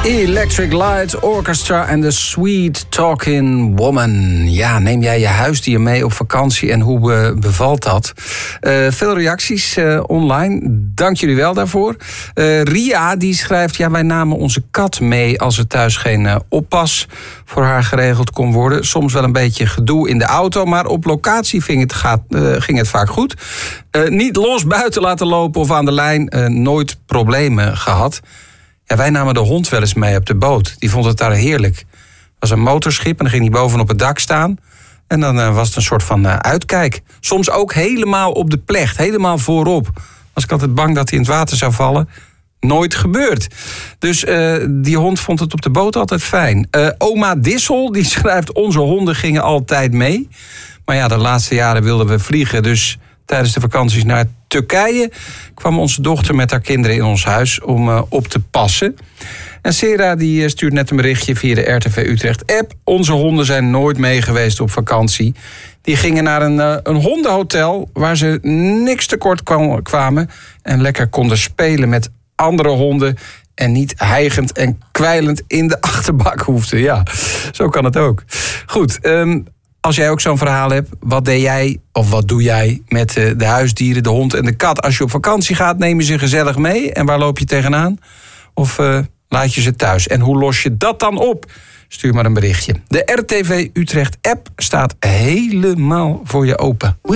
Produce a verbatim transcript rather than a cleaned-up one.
Electric Light Orchestra en The Sweet Talking Woman. Ja, neem jij je huisdier mee op vakantie en hoe uh, bevalt dat? Uh, veel reacties uh, online. Dank jullie wel daarvoor. Uh, Ria die schrijft, ja, wij namen onze kat mee als er thuis geen uh, oppas voor haar geregeld kon worden. Soms wel een beetje gedoe in de auto, maar op locatie ging het, gaat, uh, ging het vaak goed. Uh, niet los buiten laten lopen of aan de lijn, uh, nooit problemen gehad. Ja, wij namen de hond wel eens mee op de boot. Die vond het daar heerlijk. Het was een motorschip en dan ging hij boven op het dak staan. En dan uh, was het een soort van uh, uitkijk. Soms ook helemaal op de plecht, helemaal voorop. Was ik altijd bang dat hij in het water zou vallen. Nooit gebeurd. Dus uh, die hond vond het op de boot altijd fijn. Uh, oma Dissel die schrijft, onze honden gingen altijd mee. Maar ja, de laatste jaren wilden we vliegen, dus tijdens de vakanties naar Turkije kwam onze dochter met haar kinderen in ons huis om uh, op te passen. En Sera die stuurt net een berichtje via de R T V Utrecht-app. Onze honden zijn nooit mee geweest op vakantie. Die gingen naar een, uh, een hondenhotel waar ze niks tekort kwamen en lekker konden spelen met andere honden en niet hijgend en kwijlend in de achterbak hoefden. Ja, zo kan het ook. Goed, um, als jij ook zo'n verhaal hebt, wat deed jij of wat doe jij met uh, de huisdieren, de hond en de kat? Als je op vakantie gaat, neem je ze gezellig mee. En waar loop je tegenaan? Of uh, laat je ze thuis? En hoe los je dat dan op? Stuur maar een berichtje. De R T V Utrecht app staat helemaal voor je open.